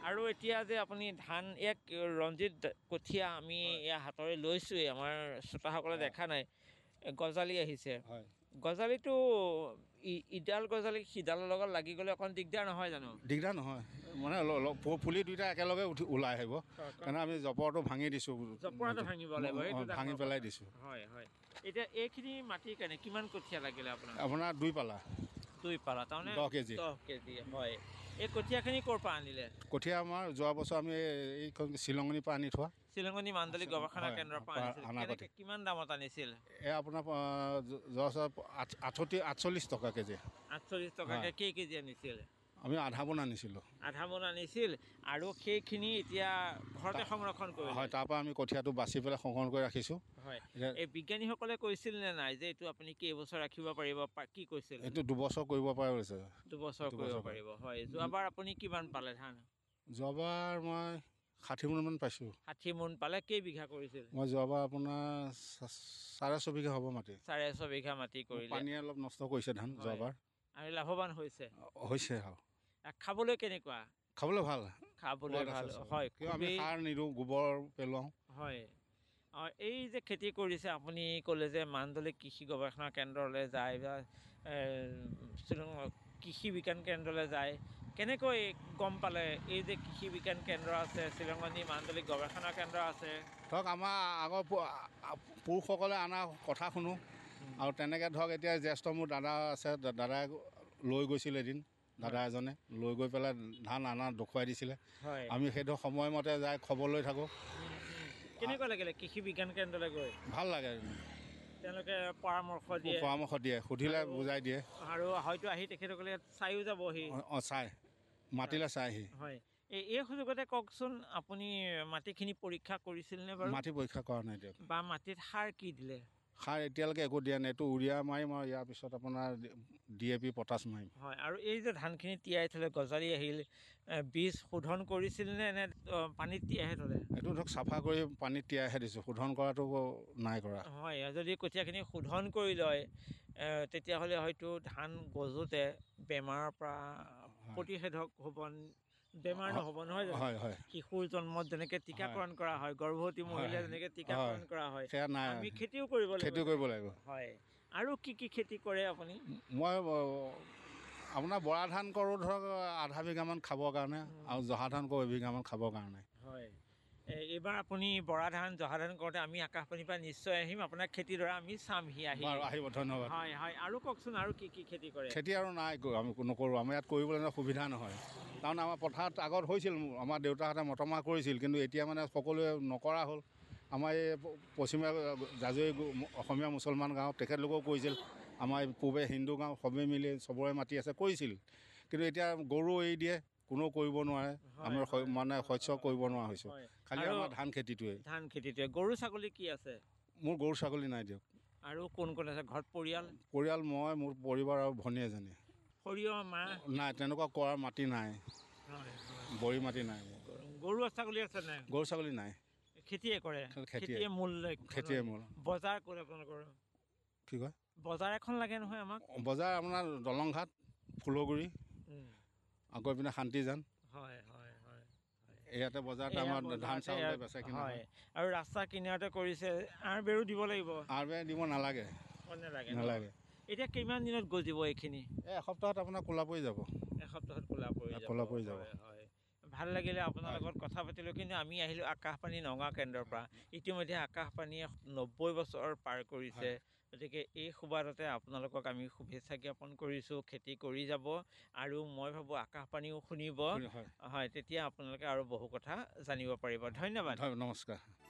আৰু এতিয়া যে আপুনি ধান এক ৰঞ্জিত কঠীয়া আমি এয়া হাতৰে লৈছোঁৱেই, আমাৰ শ্ৰোতাসকলে দেখা নাই, গজালি আহিছে। গজালিটো ইডাল গজালি সিডালৰ লগত লাগি গ'লে অকণ দিগদাৰ নহয় জানো? দিগদাৰ নহয়, মানে পুলি দুইটা একেলগে ওলাই আহিব, কাৰণে আমি জপৰটো ভাঙি দিছোঁ। জপৰাটো ভাঙিব লাগিব, ভাঙি পেলাই দিছোঁ। হয় হয়। এতিয়া এইখিনি মাটিৰ কাৰণে কিমান কঠীয়া লাগিলে আপোনাৰ 2 পালা। 2 পালা, তাৰমানে 10 কেজি। 10 কেজি, হয়। এই কঠীয়াখিনি ক'ৰ পৰা আনিলে? কঠীয়া আমাৰ যোৱা বছৰ আমি এইখন শ্বিলঙনিৰ পৰা আনি থোৱা। শ্বিলঙনি মাণ্ডলিক গৱেষণা কেন্দ্ৰৰ পৰা আনিছিল। কিমান দামত আনিছিল? আপোনাৰ 48 টকা কেজি। 48 টকাকৈ কেই কেজি আনিছিল? আমি আধা মোন আনিছিলোঁ। আধা মোন আনিছিল, আৰু সেইখিনি এতিয়া ঘৰতে সংৰক্ষণ কৰিলে? হয়, তাৰ পৰা আমি কঠীয়াটো বাছি পেলাই সংৰক্ষণ কৰি ৰাখিছোঁ। হয়, এই বিজ্ঞানীসকলে কৈছিল নে নাই যে এইটো আপুনি কেইবছৰ ৰাখিব পাৰিব, কি কৈছিল? এইটো 2 বছৰ কৰিব পৰা হৈছে। 2 বছৰ কৰিব পাৰিব, হয়। যোৱাবাৰ আপুনি কিমান পালে ধান? যোৱাবাৰ মই 60 মোনমান পাইছোঁ। 60 মোন পালে। কেই বিঘা কৰিছিল? মই যোৱাবাৰ আপোনাৰ 6.5 বিঘা হ'ব মাটি। 6.5 বিঘা মাটি কৰিলে। পানীয়ে অলপ নষ্ট কৰিছে ধান যোৱাবাৰ। আৰু লাভৱান হৈছে? হৈছে। খাবলৈ কেনেকুৱা? খাবলৈ ভাল। খাবলৈ ভাল, হয়। আমি সাৰ নিদিওঁ, গোবৰ পেলাওঁ। হয়। এই যে খেতি কৰিছে, আপুনি ক'লে যে মাণ্ডলিক কৃষি গৱেষণা কেন্দ্ৰলৈ যায় বা কৃষি বিজ্ঞান কেন্দ্ৰলৈ যায়, কেনেকৈ গম পালে এই যে কৃষি বিজ্ঞান কেন্দ্ৰ আছে, শ্বিলঙনি মাণ্ডলিক গৱেষণা কেন্দ্ৰ আছে? ধৰক আমাৰ আগৰ পুৰুষসকলে অনা কথা শুনো, আৰু তেনেকৈ ধৰক এতিয়া জ্যেষ্ঠ মোৰ দাদা আছে, দাদাই লৈ গৈছিল এদিন, দাদা এজনে লৈ গৈ পেলাই ধান আনা দেখুৱাই দিছিলে। আমি সেইটো সময়মতে যাই খবৰ লৈ থাকোঁ। কেনেকুৱা লাগিলে কৃষি বিজ্ঞান কেন্দ্ৰলৈ গৈ? ভাল লাগে। তেওঁলোকে পৰামৰ্শ দিয়ে, সুধিলে বুজাই দিয়ে। আৰু হয়তো আহি তেখেতসকলে চাইও যাবহি। চাই মাতিলে চাইহি। হয়। এই সুযোগতে কওকচোন, আপুনি মাটিখিনি পৰীক্ষা কৰিছিল নে বাৰু? মাটি পৰীক্ষা কৰা নাই দিয়ক। বা মাটিত সাৰ কি দিলে? সাৰ এতিয়ালৈকে একো দিয়া নাই। এইটো ইউৰিয়া মাৰিম, আৰু ইয়াৰ পিছত আপোনাৰ DAP পটাছ মাৰিম। হয়। আৰু এই যে ধানখিনি তিয়াই থ'লে, গজালি আহিল, বীজ শোধন কৰিছিল নে পানীত তিয়াইহে থ'লে? এইটো ধৰক চাফা কৰি পানীত তিয়াইহে দিছোঁ, শোধন কৰাটো নাই কৰা। হয়, যদি কঠীয়াখিনি শোধন কৰি লয় তেতিয়াহ'লে হয়তো ধান গজোতে বেমাৰৰ পৰা প্ৰতিষেধক হ'ব, বেমাৰ নহ'ব, নহয় জানো? হয় হয়। শিশুৰ জন্মত যেনেকৈ টীকাকৰণ কৰা হয়, গৰ্ভৱতী মহিলা যেনেকৈ টীকাকৰণ কৰা হয়, সেয়া নাই। আমি খেতিও কৰিব লাগিব। হয়। আৰু কি কি খেতি কৰে আপুনি? মই আপোনাৰ বৰা ধান কৰোঁ, ধৰক আধা বিঘামান খাবৰ কাৰণে, আৰু জহা ধান কৰোঁ 1 বিঘামান খাবৰ কাৰণে। হয়। এইবাৰ আপুনি বৰা ধান, জহা ধান কৰোঁতে আমি আকাশবাণীৰ পৰা নিশ্চয় আহিম, আপোনাৰ খেতিডৰা আমি চামহি আহি। আহিব, ধন্যবাদ। হয় হয়। আৰু কওকচোন, আৰু কি কি খেতি কৰে? খেতি আৰু নাই, আমি নকৰোঁ। আমাৰ ইয়াত কৰিবলৈ সুবিধা নহয়, কাৰণ আমাৰ পথাৰত আগত হৈছিল, আমাৰ দেউতাহঁতে মটৰমাহ কৰিছিল, কিন্তু এতিয়া মানে সকলোৱে নকৰা হ'ল। আমাৰ এই পশ্চিমীয়া জাজৰি অসমীয়া মুছলমান গাঁও, তেখেতলোকেও কৰিছিল। আমাৰ পূবে হিন্দু গাঁও, সবেই মিলি চবৰে মাটি আছে, কৰিছিল। কিন্তু এতিয়া গৰু এৰি দিয়ে, কোনেও কৰিব নোৱাৰে। আমি মানে শস্য কৰিব নোৱাৰা হৈছোঁ, খালি আমাৰ ধান খেতিটোৱে। গৰু ছাগলী কি আছে? মোৰ গৰু ছাগলী নাই দিয়ক। আৰু কোন কোন আছে ঘৰত? পৰিয়াল মই, মোৰ পৰিবাৰ আৰু ভনী এজনী। সৰিয়হ, মাহ? নাই, তেনেকুৱা কৰাৰ মাটি নাই। বৰি মাটি নাই। গৰু ছাগলী আছে নাই? গৰু ছাগলী নাই। খেতিয়ে কৰে? খেতিয়ে মূল। বজাৰ কৰে আপোনালোকৰ? কি কয়? বজাৰ এখন লাগে নহয় আমাক। বজাৰ আপোনাৰ দলংঘাট, ফুলগুৰি, আকৌ এইপিনে শান্তিজান। হয় হয় হয়। ইয়াতে বজাৰতে আমাৰ ধান চাউল বেচা কিনা হয়। আৰু ৰাস্তা কিনাৰতে কৰিছে, আঁৰ বেৰো দিব লাগিব? আঁৰ বেৰ দিব নালাগে। নালাগে। এতিয়া কিমান দিনত গজিব এইখিনি? এসপ্তাহত আপোনাৰ ক'লা পৰি যাব। এসপ্তাহত ক'লা পৰি যাব। হয়। ভাল লাগিলে আপোনাৰ লগত কথা পাতিলোঁ, কিন্তু আমি আহিলোঁ আকাশবাণী নগাঁও কেন্দ্ৰৰ পৰা। ইতিমধ্যে আকাশবাণীয়ে 90 বছৰ পাৰ কৰিছে, গতিকে এই সুবাদতে আপোনালোকক আমি শুভেচ্ছা জ্ঞাপন কৰিছোঁ। খেতি কৰি যাব, আৰু মই ভাবোঁ আকাশবাণীও শুনিব। হয়, তেতিয়া আপোনালোকে আৰু বহু কথা জানিব পাৰিব। ধন্যবাদ। নমস্কাৰ।